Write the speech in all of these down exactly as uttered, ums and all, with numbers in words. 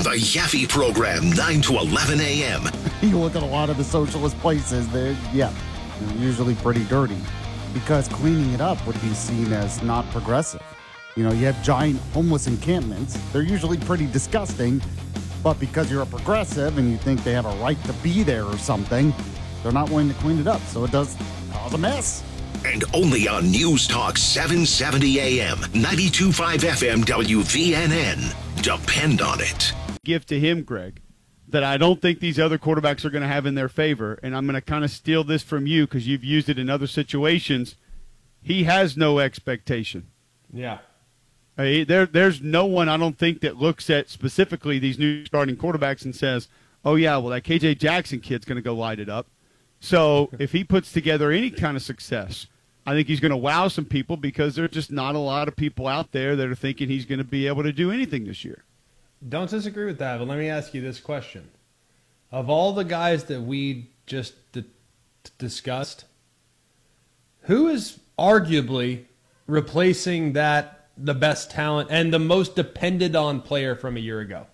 The Yaffe Program, nine to eleven a.m. You look at a lot of the socialist places, they're, yeah, they're usually pretty dirty because cleaning it up would be seen as not progressive. You know, you have giant homeless encampments. They're usually pretty disgusting, but because you're a progressive and you think they have a right to be there or something, they're not willing to clean it up. So it does cause a mess. And only on News Talk seven seventy a.m., ninety-two point five F M W V N N. Depend on it. Gift to him, Greg, that I don't think these other quarterbacks are going to have in their favor, and I'm going to kind of steal this from you because you've used it in other situations. He has no expectation. Yeah. Hey, there, there's no one, I don't think, that looks at specifically these new starting quarterbacks and says, oh, yeah, well, that K J Jackson kid's going to go light it up. So if he puts together any kind of success, I think he's going to wow some people because there's just not a lot of people out there that are thinking he's going to be able to do anything this year. Don't disagree with that, but let me ask you this question. Of all the guys that we just d- discussed, who is arguably replacing that the best talent and the most depended on player from a year ago?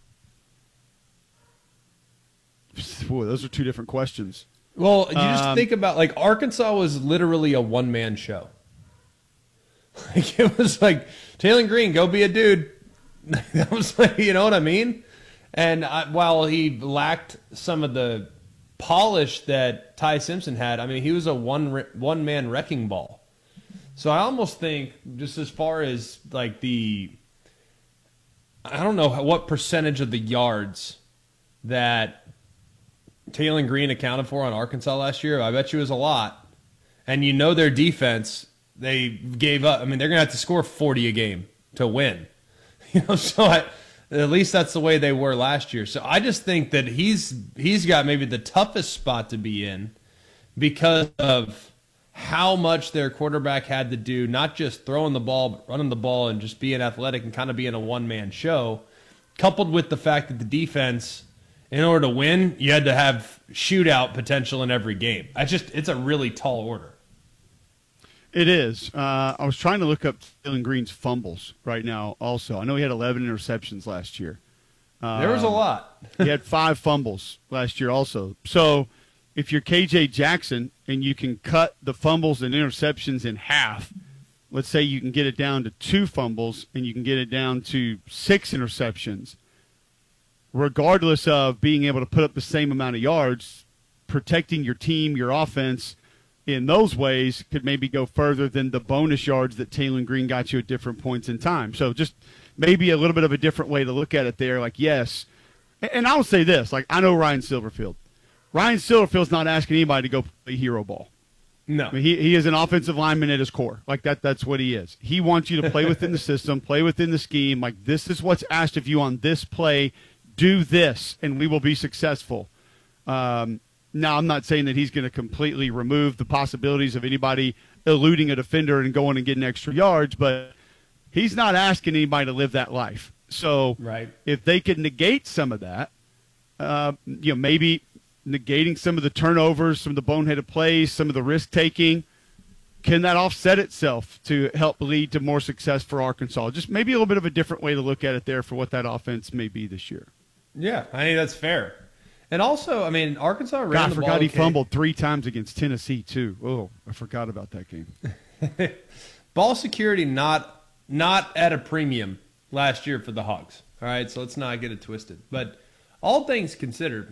Boy, those are two different questions. Well, you just Um, think about, like, Arkansas was literally a one-man show. Like, it was like, Taylor Green, go be a dude. That was like, you know what I mean? And I, while he lacked some of the polish that Ty Simpson had, I mean, he was a one one man wrecking ball. So I almost think, just as far as like the, I don't know what percentage of the yards that Taylor Green accounted for on Arkansas last year. I bet you it was a lot. And you know their defense, they gave up. I mean, they're going to have to score forty a game to win. You know, so I, at least that's the way they were last year. So I just think that he's he's got maybe the toughest spot to be in because of how much their quarterback had to do, not just throwing the ball, but running the ball and just being athletic and kind of being a one-man show, coupled with the fact that the defense, in order to win, you had to have shootout potential in every game. I just it's a really tall order. It is. Uh, I was trying to look up Taylor Green's fumbles right now also. I know he had eleven interceptions last year. Um, There was a lot. He had five fumbles last year also. So if you're K J Jackson and you can cut the fumbles and interceptions in half, let's say you can get it down to two fumbles and you can get it down to six interceptions, regardless of being able to put up the same amount of yards, protecting your team, your offense, in those ways could maybe go further than the bonus yards that Taylor Green got you at different points in time. So just maybe a little bit of a different way to look at it there. Like, yes, and I'll say this, like, I know Ryan Silverfield. Ryan Silverfield's not asking anybody to go play hero ball. No. I mean, he, he is an offensive lineman at his core. Like, that. that's what he is. He wants you to play within the system, play within the scheme. Like, this is what's asked of you on this play. Do this, and we will be successful. Um Now, I'm not saying that he's going to completely remove the possibilities of anybody eluding a defender and going and getting extra yards, but he's not asking anybody to live that life. So right. if they could negate some of that, uh, you know, maybe negating some of the turnovers, some of the boneheaded plays, some of the risk-taking, can that offset itself to help lead to more success for Arkansas? Just maybe a little bit of a different way to look at it there for what that offense may be this year. Yeah, I think that's fair. And also, I mean, Arkansas ran God, I the forgot ball he okay. fumbled three times against Tennessee, too. Oh, I forgot about that game. Ball security not not at a premium last year for the Hogs. All right, so let's not get it twisted. But all things considered,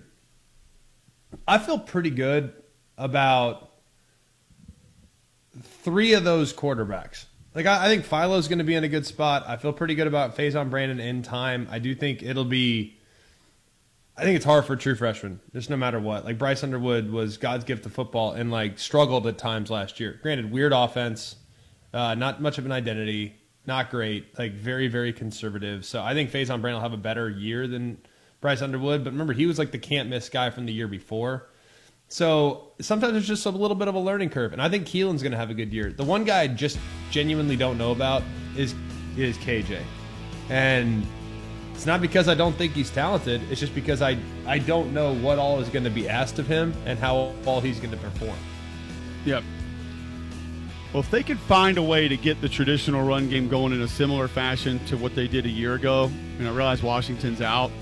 I feel pretty good about three of those quarterbacks. Like, I, I think Philo's going to be in a good spot. I feel pretty good about Faison Brandon in time. I do think it'll be – I think it's hard for a true freshman, just no matter what. Like, Bryce Underwood was God's gift to football and, like, struggled at times last year. Granted, weird offense, uh, not much of an identity, not great, like, very, very conservative. So I think Faison Brandon will have a better year than Bryce Underwood. But remember, he was, like, the can't-miss guy from the year before. So sometimes there's just a little bit of a learning curve. And I think Keelan's going to have a good year. The one guy I just genuinely don't know about is is K J. And it's not because I don't think he's talented. It's just because I, I don't know what all is going to be asked of him and how all he's going to perform. Yep. Well, if they could find a way to get the traditional run game going in a similar fashion to what they did a year ago, and I realize Washington's out,